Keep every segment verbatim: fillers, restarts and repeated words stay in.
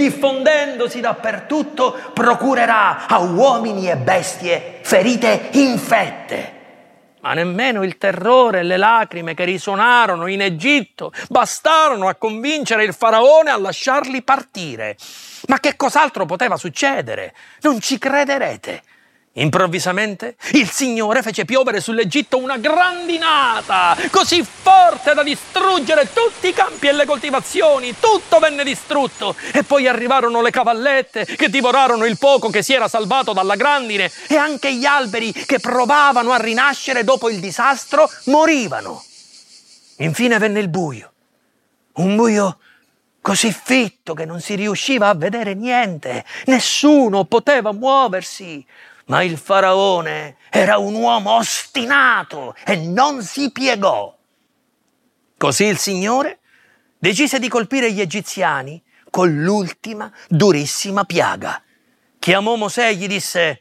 diffondendosi dappertutto, procurerà a uomini e bestie ferite infette. Ma nemmeno il terrore e le lacrime che risuonarono in Egitto bastarono a convincere il faraone a lasciarli partire. Ma che cos'altro poteva succedere? Non ci crederete. Improvvisamente il Signore fece piovere sull'Egitto una grandinata così forte da distruggere tutti i campi e le coltivazioni, tutto venne distrutto e poi arrivarono le cavallette che divorarono il poco che si era salvato dalla grandine e anche gli alberi che provavano a rinascere dopo il disastro morivano. Infine venne il buio, un buio così fitto che non si riusciva a vedere niente, nessuno poteva muoversi. Ma il faraone era un uomo ostinato e non si piegò. Così il Signore decise di colpire gli egiziani con l'ultima durissima piaga. Chiamò Mosè e gli disse: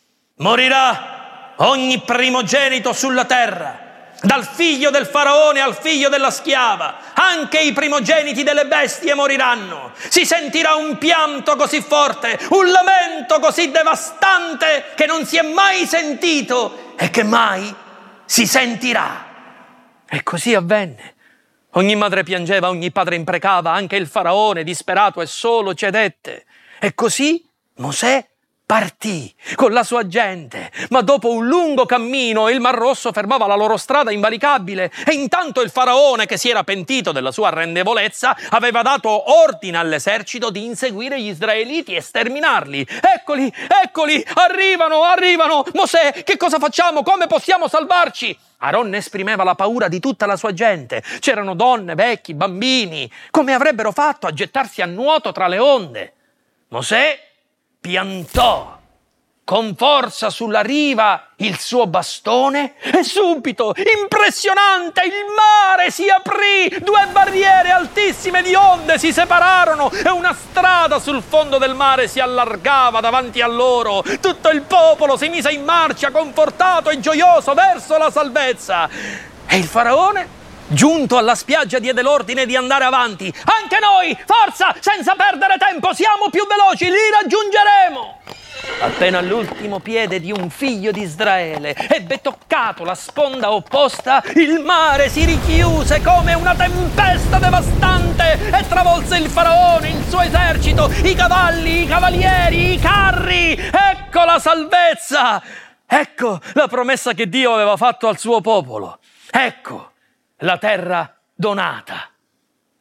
morirà ogni primogenito sulla terra, dal figlio del faraone al figlio della schiava, anche i primogeniti delle bestie moriranno. Si sentirà un pianto così forte, un lamento così devastante che non si è mai sentito e che mai si sentirà. E così avvenne. Ogni madre piangeva, ogni padre imprecava, anche il faraone, disperato e solo, cedette. E così Mosè partì con la sua gente, ma dopo un lungo cammino il Mar Rosso fermava la loro strada invalicabile e intanto il faraone, che si era pentito della sua arrendevolezza, aveva dato ordine all'esercito di inseguire gli israeliti e sterminarli. Eccoli, eccoli, arrivano, arrivano! Mosè, che cosa facciamo? Come possiamo salvarci? Aaron esprimeva la paura di tutta la sua gente. C'erano donne, vecchi, bambini. Come avrebbero fatto a gettarsi a nuoto tra le onde? Mosè piantò con forza sulla riva il suo bastone e subito, impressionante, il mare si aprì, due barriere altissime di onde si separarono e una strada sul fondo del mare si allargava davanti a loro. Tutto il popolo si mise in marcia, confortato e gioioso, verso la salvezza. E il faraone, giunto alla spiaggia, diede l'ordine di andare avanti. Anche noi, forza, senza perdere tempo, siamo più veloci, li raggiungeremo. Appena all'ultimo piede di un figlio di Israele ebbe toccato la sponda opposta, il mare si richiuse come una tempesta devastante e travolse il faraone, il suo esercito, i cavalli, i cavalieri, i carri. Ecco la salvezza! Ecco la promessa che Dio aveva fatto al suo popolo. Ecco la terra donata.